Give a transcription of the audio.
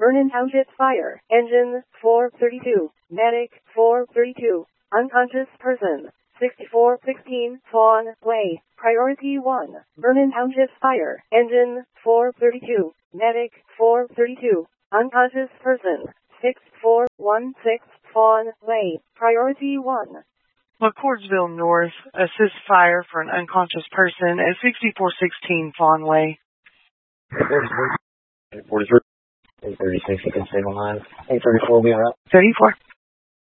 Vernon Township Fire. Engine 432. Medic 432. Unconscious person. 6416 Fawn Way. Priority 1. Vernon Township Fire. Engine 432. Medic 432. Unconscious person. 6416 Fawn Way. Priority 1. McCordsville North. Assist fire for an unconscious person at 6416 Fawn Way. 43. 836, you can stay behind. 834, we are up. 34.